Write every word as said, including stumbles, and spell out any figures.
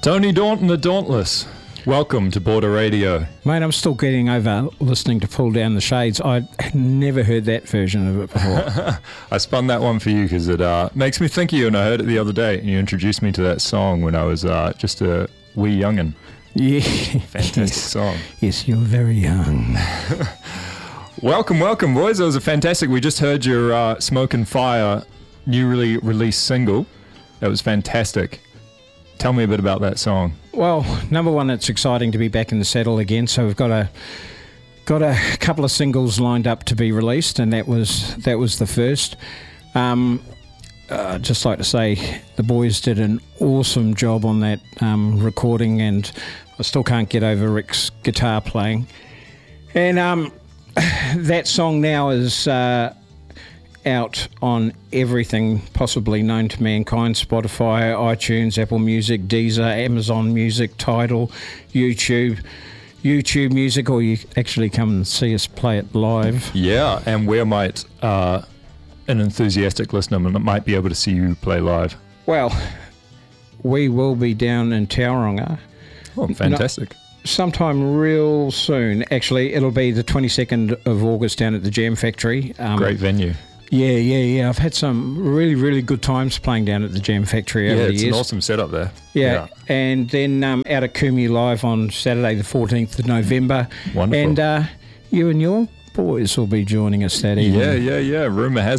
Tony Daunton, the Dauntless. Welcome to Border Radio. Mate, I'm still getting over listening to Pull Down the Shades. I never heard that version of it before. I spun that one for you because it uh, makes me think of you, and I heard it the other day, and you introduced me to that song when I was uh, just a wee young'un. Yeah. Fantastic yes. song. Yes, you're very young. Welcome, welcome, boys. It was a fantastic. We just heard your uh, Smoke and Fire newly released single. That was fantastic. Tell me a bit about that song. Well, number one, it's exciting to be back in the saddle again. So we've got a got a couple of singles lined up to be released, and that was that was the first. Um, uh, just like to say, the boys did an awesome job on that um, recording, and I still can't get over Rick's guitar playing. And um, that song now is uh, out on everything possibly known to mankind: Spotify, iTunes, Apple Music, Deezer, Amazon Music, Tidal, YouTube, YouTube Music, or you actually come and see us play it live. Yeah, and where might uh, an enthusiastic listener might be able to see you play live? Well, we will be down in Tauranga. Oh, fantastic. No, sometime real soon. Actually, it'll be the twenty-second of August down at the Jam Factory. Um, Great venue. Yeah, yeah, yeah. I've had some really, really good times playing down at the Jam Factory over yeah, the it's years. an awesome setup there. Yeah, yeah. And then um, out at Kumi Live on Saturday the fourteenth of November. Wonderful. And uh, you and your boys will be joining us that evening. Yeah, yeah, yeah. Rumour has